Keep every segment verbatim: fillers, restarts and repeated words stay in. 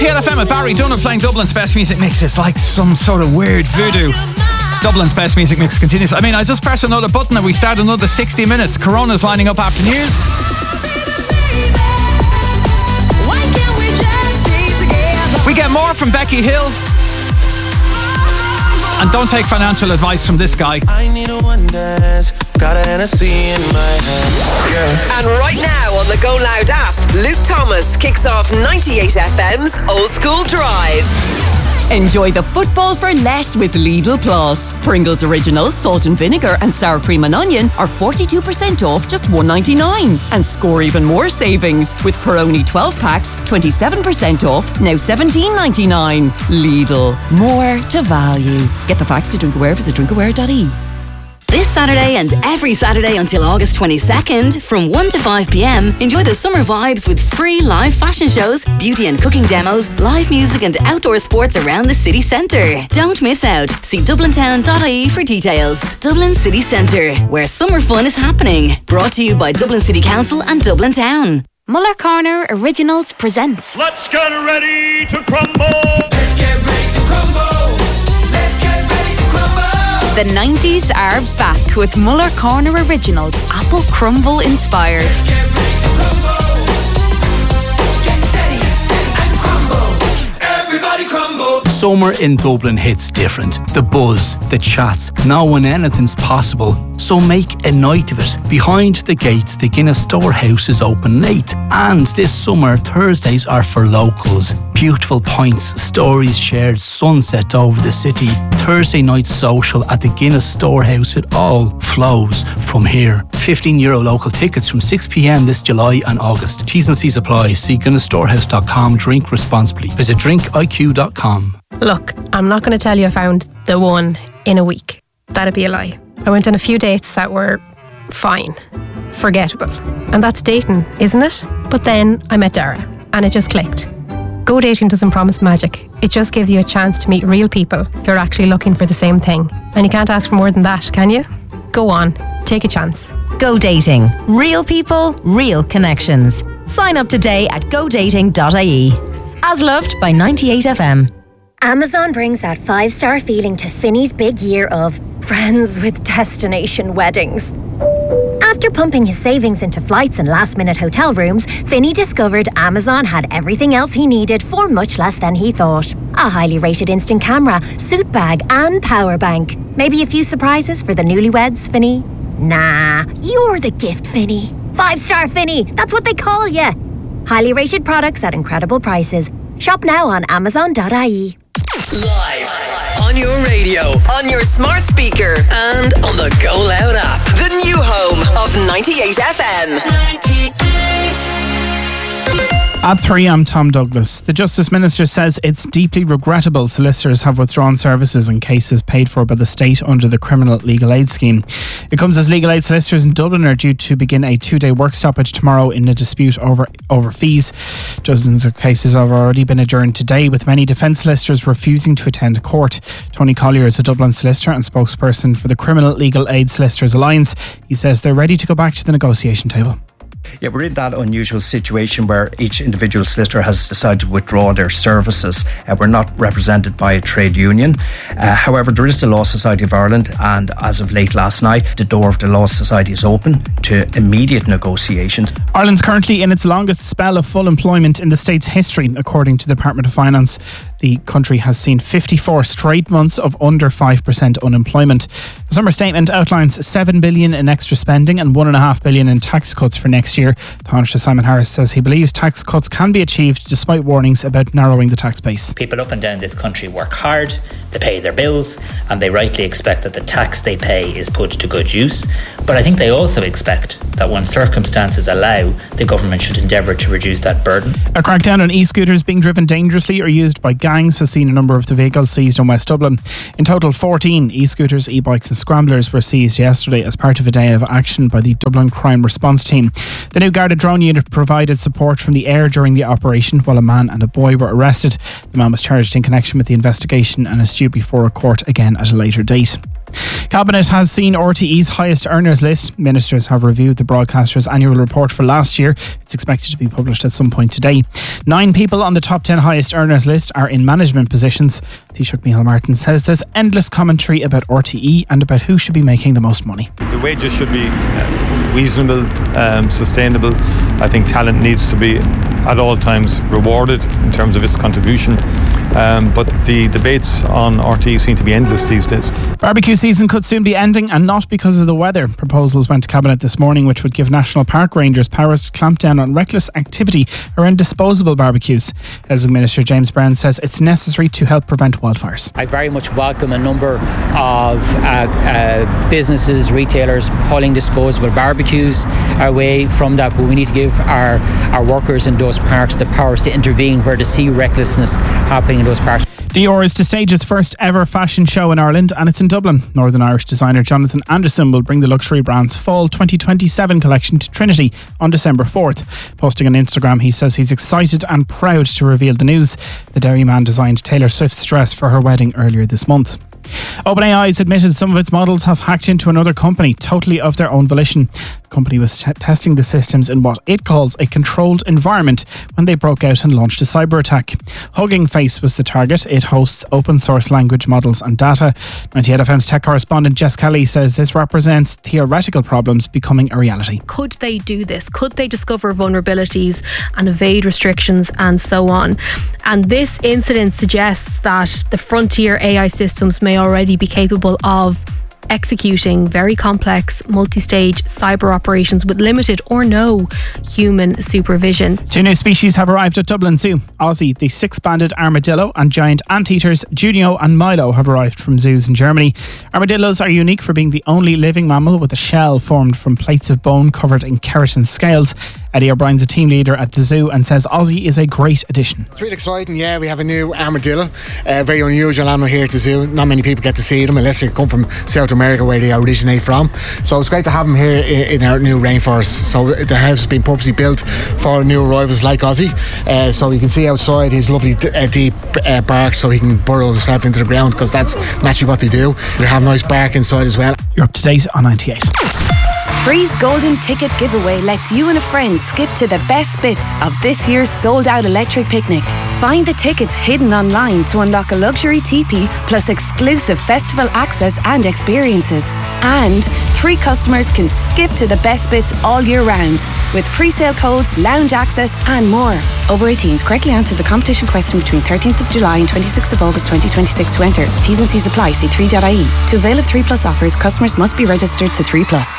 ninety-eight F M with Barry Dunham playing Dublin's best music mix. It's like some sort of weird voodoo. It's Dublin's best music mix continues. I mean, I just press another button and we start another sixty minutes. Corona's lining up after news. We get more from Becky Hill. And don't take financial advice from this guy. I need a one dance, got a Hennessy in my hand. Yeah. And right now on the Go Loud app, Luke Thomas kicks off ninety-eight F M's Old School Drive. Enjoy the football for less with Lidl Plus. Pringles Original, salt and vinegar and sour cream and onion are forty-two percent off just one ninety-nine. And score even more savings with Peroni twelve packs, twenty-seven percent off, now seventeen ninety-nine. Lidl, more to value. Get the facts to drinkaware, visit drinkaware dot e. This Saturday and every Saturday until August twenty-second, from one to five p.m, enjoy the summer vibes with free live fashion shows, beauty and cooking demos, live music and outdoor sports around the city centre. Don't miss out. See dublin town dot I E for details. Dublin City Centre, where summer fun is happening. Brought to you by Dublin City Council and Dublin Town. Muller Corner Originals presents Let's get ready to crumble. Let's get ready to crumble. Let's get ready to crumble. The nineties are back with Muller Corner Originals, Apple Crumble inspired. Let's get ready to crumble. Get steady, steady and crumble. Everybody crumble. Summer in Dublin hits different. The buzz, the chats, now when anything's possible. So make a night of it. Behind the gates, the Guinness Storehouse is open late. And this summer, Thursdays are for locals. Beautiful pints, stories shared, sunset over the city. Thursday night social at the Guinness Storehouse. It all flows from here. fifteen euro local tickets from six p.m. this July and August. T's and C's apply. See guinness storehouse dot com. Drink responsibly. Visit drink I Q dot com. Look, I'm not going to tell you I found the one in a week. That'd be a lie. I went on a few dates that were fine, forgettable. And that's dating, isn't it? But then I met Dara and it just clicked. Go dating doesn't promise magic. It just gives you a chance to meet real people who are actually looking for the same thing. And you can't ask for more than that, can you? Go on, take a chance. Go dating. Real people, real connections. Sign up today at go dating dot I E. As loved by ninety-eight F M. Amazon brings that five-star feeling to Finny's big year of friends with destination weddings. After pumping his savings into flights and last-minute hotel rooms, Finny discovered Amazon had everything else he needed for much less than he thought. A highly rated instant camera, suit bag and power bank. Maybe a few surprises for the newlyweds, Finny? Nah, you're the gift, Finny. Five-star Finny, that's what they call you. Highly rated products at incredible prices. Shop now on amazon dot I E. Live on your radio, on your smart speaker, and on the Go Loud app. The new home of ninety-eight F M. ninety-eight. At three, I'm Tom Douglas. The Justice Minister says it's deeply regrettable solicitors have withdrawn services in cases paid for by the state under the Criminal Legal Aid Scheme. It comes as legal aid solicitors in Dublin are due to begin a two-day work stoppage tomorrow in a dispute over over fees. Dozens of cases have already been adjourned today, with many defence solicitors refusing to attend court. Tony Collier is a Dublin solicitor and spokesperson for the Criminal Legal Aid Solicitors Alliance. He says they're ready to go back to the negotiation table. Yeah, we're in that unusual situation where each individual solicitor has decided to withdraw their services. Uh, we're not represented by a trade union. Uh, however, there is the Law Society of Ireland, and as of late last night, the door of the Law Society is open to immediate negotiations. Ireland's currently in its longest spell of full employment in the state's history, according to the Department of Finance. The country has seen fifty-four straight months of under five percent unemployment. The summer statement outlines seven billion dollars in extra spending and one point five billion dollars in tax cuts for next year. Taoiseach Simon Harris says he believes tax cuts can be achieved despite warnings about narrowing the tax base. People up and down this country work hard, they pay their bills, and they rightly expect that the tax they pay is put to good use. But I think they also expect that when circumstances allow, the government should endeavour to reduce that burden. A crackdown on e-scooters being driven dangerously or used by gangs has seen a number of the vehicles seized in West Dublin. In total, fourteen e-scooters, e-bikes and scramblers were seized yesterday as part of a day of action by the Dublin Crime Response Team. The new Garda drone unit provided support from the air during the operation, while a man and a boy were arrested. The man was charged in connection with the investigation and is due before a court again at a later date. Cabinet has seen R T E's highest earners list. Ministers have reviewed the broadcaster's annual report for last year. It's expected to be published at some point today. Nine people on the top ten highest earners list are in management positions. Taoiseach Micheál Martin says there's endless commentary about R T E and about who should be making the most money. The wages should be reasonable, um, sustainable. I think talent needs to be at all times rewarded in terms of its contribution. Um, but the debates on R T E seem to be endless these days. Barbecue season could soon be ending, and not because of the weather. Proposals went to Cabinet this morning which would give National Park Rangers powers to clamp down on reckless activity around disposable barbecues. Housing Minister James Brown says it's necessary to help prevent wildfires. I very much welcome a number of uh, uh, businesses, retailers pulling disposable barbecues away from that, but we need to give our, our workers in those parks the powers to intervene where they see recklessness happening in those parks. Dior is to stage its first ever fashion show in Ireland, and it's in Dublin. Northern Irish designer Jonathan Anderson will bring the luxury brand's fall twenty twenty-seven collection to Trinity on December fourth. Posting on Instagram, he says he's excited and proud to reveal the news. The Dairyman designed Taylor Swift's dress for her wedding earlier this month. OpenAI has admitted some of its models have hacked into another company, totally of their own volition. The company was t- testing the systems in what it calls a controlled environment when they broke out and launched a cyber attack. Hugging Face was the target. It hosts open source language models and data. ninety-eight F M's tech correspondent Jess Kelly says this represents theoretical problems becoming a reality. Could they do this? Could they discover vulnerabilities and evade restrictions and so on? And this incident suggests that the frontier A I systems may already be capable of executing very complex multi-stage cyber operations with limited or no human supervision. Two new species have arrived at Dublin Zoo. Ozzy, the six-banded armadillo, and giant anteaters Junio and Milo have arrived from zoos in Germany. Armadillos are unique for being the only living mammal with a shell formed from plates of bone covered in keratin scales. Eddie O'Brien's a team leader at the zoo and says Ozzy is a great addition. It's really exciting, yeah. We have a new armadillo, a very unusual animal here at the zoo. Not many people get to see them unless they come from South America where they originate from. So it's great to have them here in our new rainforest. So the house has been purposely built for new arrivals like Ozzy. Uh, so you can see outside his lovely d- uh, deep uh, bark so he can burrow himself into the ground because that's naturally what they do. They have nice bark inside as well. You're up to date on ninety-eight. Three's Golden Ticket Giveaway lets you and a friend skip to the best bits of this year's sold-out electric picnic. Find the tickets hidden online to unlock a luxury teepee plus exclusive festival access and experiences. And three customers can skip to the best bits all year round with pre-sale codes, lounge access and more. Over eighteens, correctly answer the competition question between thirteenth of July and twenty-sixth of August twenty twenty-six to enter. T's and C's apply. See three dot I E. To avail of three plus offers, customers must be registered to three plus.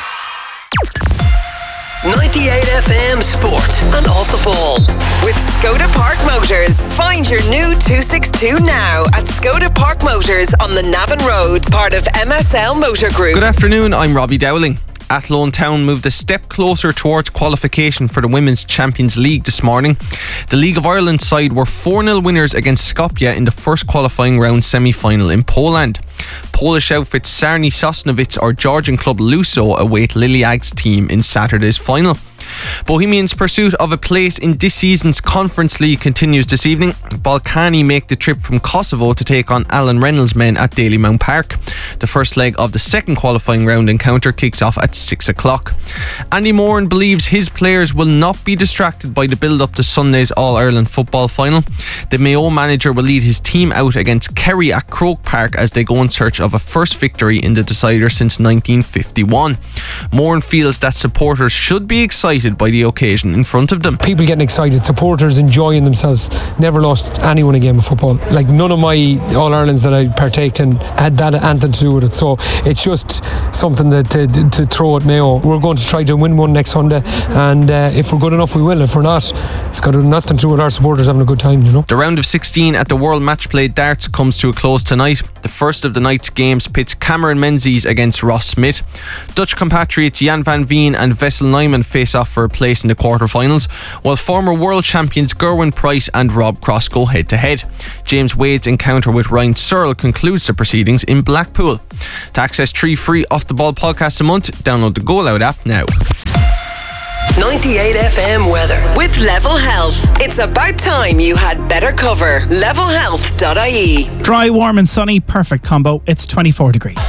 ninety-eight F M Sport and Off the Ball with Skoda Park Motors. Find your new two sixty-two now at Skoda Park Motors on the Navan Road, part of M S L Motor Group. Good afternoon, I'm Robbie Dowling. Athlone Town moved a step closer towards qualification for the Women's Champions League this morning. The League of Ireland side were four nil winners against Skopje in the first qualifying round semi-final in Poland. Polish outfits Sarni Sosnowiec or Georgian club Luso await Liliag's team in Saturday's final. Bohemians' pursuit of a place in this season's Conference League continues this evening. Balkani make the trip from Kosovo to take on Alan Reynolds' men at Dalymount Park. The first leg of the second qualifying round encounter kicks off at six o'clock. Andy Moran believes his players will not be distracted by the build-up to Sunday's All-Ireland football final. The Mayo manager will lead his team out against Kerry at Croke Park as they go in search of a first victory in the decider since nineteen fifty-one. Moran feels that supporters should be excited by the occasion in front of them. People getting excited, supporters enjoying themselves. Never lost anyone a game of football. Like none of my All-Irelands that I partaked in had that anything to do with it. So it's just something that to, to throw at Mayo. We're going to try to win one next Sunday, and uh, if we're good enough, we will. If we're not, it's got nothing to do with our supporters having a good time, you know. The round of sixteen at the World Match Play Darts comes to a close tonight. The first of the night's games pits Cameron Menzies against Ross Smith. Dutch compatriots Jan van Veen and Wessel Nijman face off for a place in the quarterfinals, while former world champions Gerwyn Price and Rob Cross go head to head. James Wade's encounter with Ryan Searle concludes the proceedings in Blackpool. To access three free Off the Ball podcasts a month, download the Go Loud app now. ninety-eight F M weather with Level Health. It's about time you had better cover. level health dot I E. Dry, warm and sunny, perfect combo. It's twenty-four degrees.